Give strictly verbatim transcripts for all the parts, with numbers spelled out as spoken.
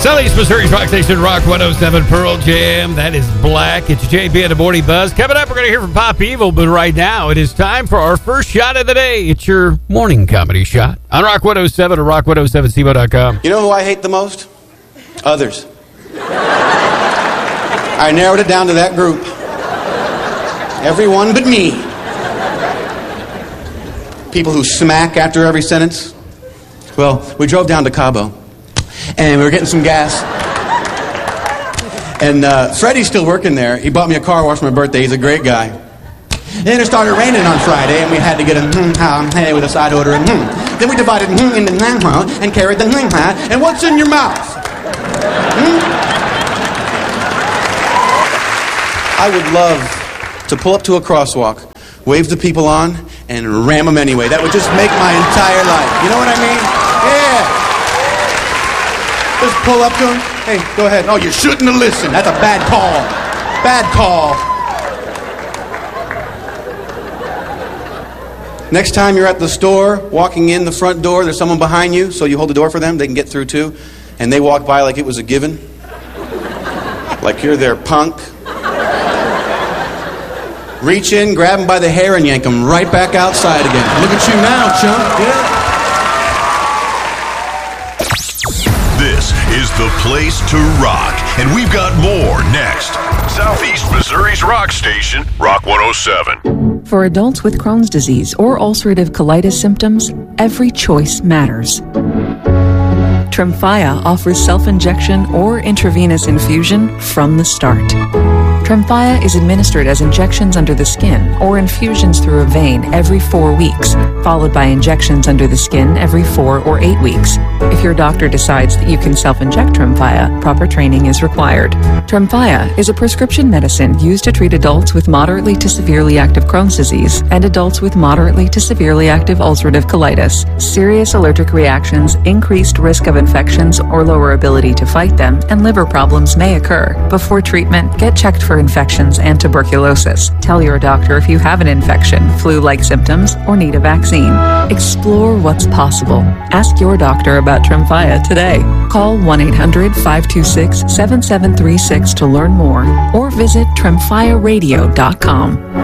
Southeast Missouri's Rock Station, Rock one oh seven, Pearl Jam. That is Black. It's J B and the Morning Buzz. Coming up, we're going to hear from Pop Evil, but right now it is time for our first shot of the day. It's your morning comedy shot on Rock one oh seven or rock one oh seven c b o dot com. You know who I hate the most? Others. I narrowed it down to that group. Everyone but me. People who smack after every sentence. Well, we drove down to Cabo, and we were getting some gas. And uh, Freddie's still working there. He bought me a car wash for my birthday. He's a great guy. Then it started raining on Friday, and we had to get a hmm, ha, hey with a side order and hmm. Then we divided hmm into hmm, ha, and carried the hmm, ha. And what's in your mouth? Hmm? I would love to pull up to a crosswalk, wave the people on, and ram them anyway. That would just make my entire life. You know what I mean? Yeah. Just pull up to them. Hey, go ahead. Oh, you shouldn't have listened. That's a bad call. Bad call. Next time you're at the store, walking in the front door, there's someone behind you, so you hold the door for them. They can get through too. And they walk by like it was a given. Like you're their punk. Reach in, grab them by the hair, and yank them right back outside again. Look at you now, chump. Yeah. This is the place to rock, and we've got more next. Southeast Missouri's rock station, Rock one oh seven. For adults with Crohn's disease or ulcerative colitis symptoms, every choice matters. Tremfya offers self-injection or intravenous infusion from the start. Tremfya is administered as injections under the skin or infusions through a vein every four weeks, followed by injections under the skin every four or eight weeks. If your doctor decides that you can self-inject Tremfya, proper training is required. Tremfya is a prescription medicine used to treat adults with moderately to severely active Crohn's disease and adults with moderately to severely active ulcerative colitis. Serious allergic reactions, increased risk of infections or lower ability to fight them, and liver problems may occur. Before treatment, get checked for infections and tuberculosis. Tell your doctor if you have an infection, flu-like symptoms, or need a vaccine. Explore what's possible. Ask your doctor about Tremfya today. Call one eight hundred five two six seven seven three six to learn more, or visit tremfya radio dot com.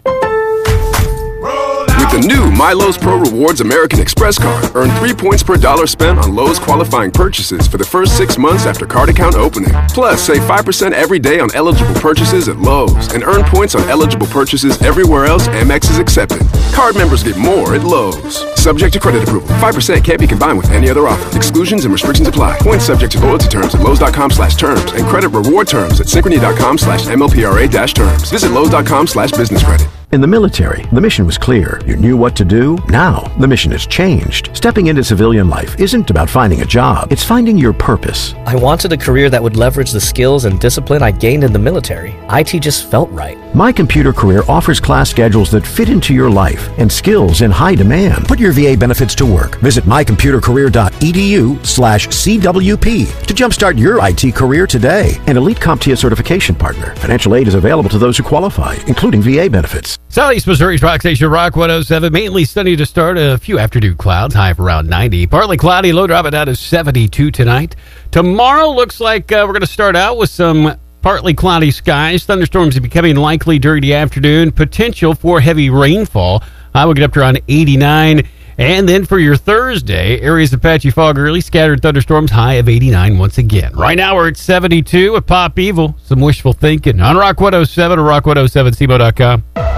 With the new MyLowe's Pro Rewards American Express card, earn three points per dollar spent on Lowe's qualifying purchases for the first six months after card account opening. Plus, save five percent every day on eligible purchases at Lowe's and earn points on eligible purchases everywhere else Amex is accepted. Card members get more at Lowe's. Subject to credit approval. five percent can't be combined with any other offer. Exclusions and restrictions apply. Points subject to loyalty terms at Lowe's.com slash terms and credit reward terms at Synchrony.com slash MLPRA dash terms. Visit Lowe's.com slash business credit. In the military, the mission was clear. You knew what to do. Now, the mission has changed. Stepping into civilian life isn't about finding a job. It's finding your purpose. I wanted a career that would leverage the skills and discipline I gained in the military. I T just felt right. My Computer Career offers class schedules that fit into your life and skills in high demand. Put your V A benefits to work. Visit my computer career dot e d u slash C W P to jumpstart your I T career today. An Elite CompTIA certification partner. Financial aid is available to those who qualify, including V A benefits. Southeast Missouri's Rock Station, Rock one oh seven. Mainly sunny to start. A few afternoon clouds. High of around ninety. Partly cloudy. Low dropping down to seventy-two tonight. Tomorrow looks like uh, we're going to start out with some partly cloudy skies. Thunderstorms are becoming likely during the afternoon. Potential for heavy rainfall. High will get up to around eighty-nine. And then for your Thursday, areas of patchy fog early. Scattered thunderstorms. High of eighty-nine once again. Right now we're at seventy-two with Pop Evil. Some wishful thinking on Rock one oh seven or rock one oh seven c b o dot com.